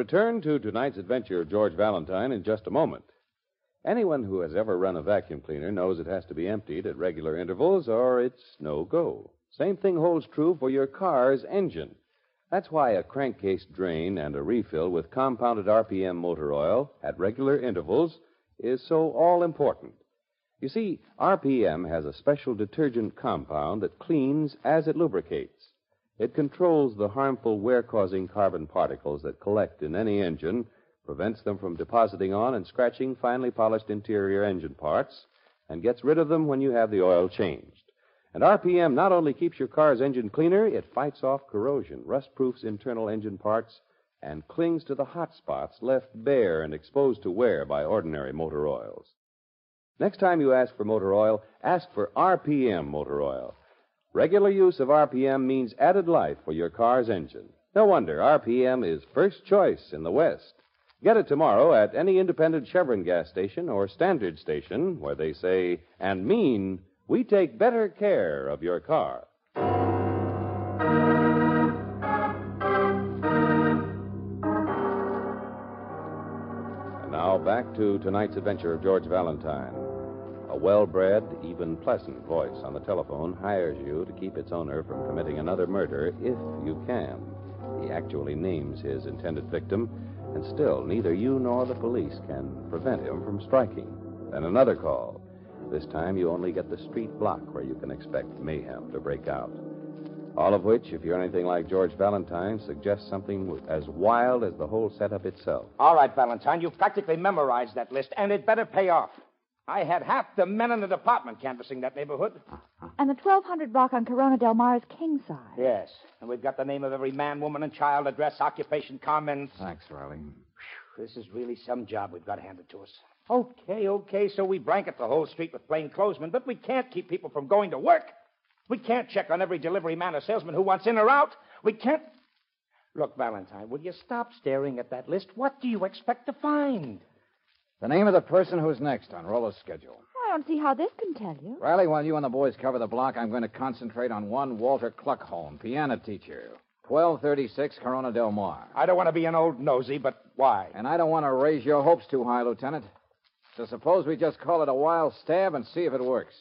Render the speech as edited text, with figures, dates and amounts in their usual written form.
return to tonight's adventure of George Valentine in just a moment. Anyone who has ever run a vacuum cleaner knows it has to be emptied at regular intervals or it's no go. Same thing holds true for your car's engine. That's why a crankcase drain and a refill with compounded RPM motor oil at regular intervals is so all-important. You see, RPM has a special detergent compound that cleans as it lubricates. It controls the harmful wear-causing carbon particles that collect in any engine, prevents them from depositing on and scratching finely polished interior engine parts, and gets rid of them when you have the oil changed. And RPM not only keeps your car's engine cleaner, it fights off corrosion, rust-proofs internal engine parts, and clings to the hot spots left bare and exposed to wear by ordinary motor oils. Next time you ask for motor oil, ask for RPM motor oil. Regular use of RPM means added life for your car's engine. No wonder RPM is first choice in the West. Get it tomorrow at any independent Chevron gas station or Standard station where they say and mean, we take better care of your car. And now back to tonight's adventure of George Valentine. A well-bred, even pleasant voice on the telephone hires you to keep its owner from committing another murder if you can. He actually names his intended victim, and still neither you nor the police can prevent him from striking. Then another call. This time you only get the street block where you can expect mayhem to break out. All of which, if you're anything like George Valentine, suggests something as wild as the whole setup itself. All right, Valentine, you've practically memorized that list, and it better pay off. I had half the men in the department canvassing that neighborhood. And the 1200 block on Corona Del Mar is king size. Yes, and we've got the name of every man, woman, and child, address, occupation, comments. Thanks, Riley. This is really some job we've got handed to us. Okay, so we blanket the whole street with plainclothesmen, but we can't keep people from going to work. We can't check on every delivery man or salesman who wants in or out. We can't... Look, Valentine, will you stop staring at that list? What do you expect to find? The name of the person who's next on Rollo's schedule. I don't see how this can tell you. Riley, while you and the boys cover the block, I'm going to concentrate on one Walter Cluckholm, piano teacher. 1236 Corona Del Mar. I don't want to be an old nosy, but why? And I don't want to raise your hopes too high, Lieutenant. So suppose we just call it a wild stab and see if it works.